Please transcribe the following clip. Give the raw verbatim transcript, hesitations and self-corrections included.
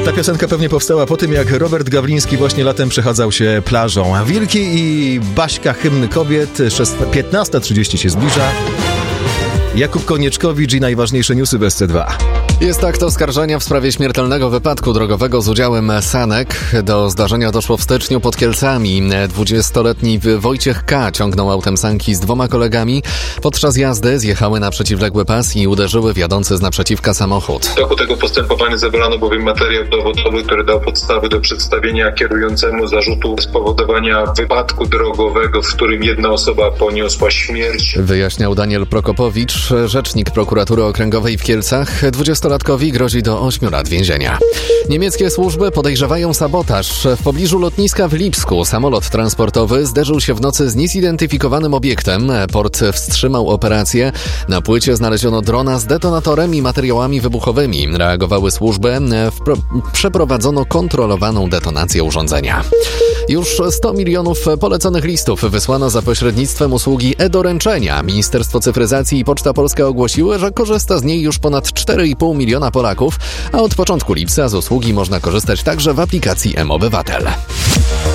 Ta piosenka pewnie powstała po tym, jak Robert Gawliński właśnie latem przechadzał się plażą. Wilki i Baśka, hymny kobiet. piętnasta trzydzieści się zbliża. Jakub Konieczkowicz i najważniejsze newsy w S C dwa. Jest akt oskarżenia w sprawie śmiertelnego wypadku drogowego z udziałem sanek. Do zdarzenia doszło w styczniu pod Kielcami. dwudziestoletni Wojciech K. ciągnął autem sanki z dwoma kolegami. Podczas jazdy zjechały na przeciwległy pas i uderzyły w jadący z naprzeciwka samochód. W toku tego postępowania zebrano bowiem materiał dowodowy, który dał podstawy do przedstawienia kierującemu zarzutu spowodowania wypadku drogowego, w którym jedna osoba poniosła śmierć. Wyjaśniał Daniel Prokopowicz, rzecznik prokuratury okręgowej w Kielcach. dwudziestolatkowi grozi do ośmiu lat więzienia. Niemieckie służby podejrzewają sabotaż. W pobliżu lotniska w Lipsku samolot transportowy zderzył się w nocy z niezidentyfikowanym obiektem. Port wstrzymał operację. Na płycie znaleziono drona z detonatorem i materiałami wybuchowymi. Reagowały służby. Wpro- przeprowadzono kontrolowaną detonację urządzenia. Już sto milionów poleconych listów wysłano za pośrednictwem usługi e-doręczenia. Ministerstwo Cyfryzacji i Poczta Polska ogłosiły, że korzysta z niej już ponad cztery i pół miliona Polaków, a od początku lipca z usługi można korzystać także w aplikacji M-Obywatel.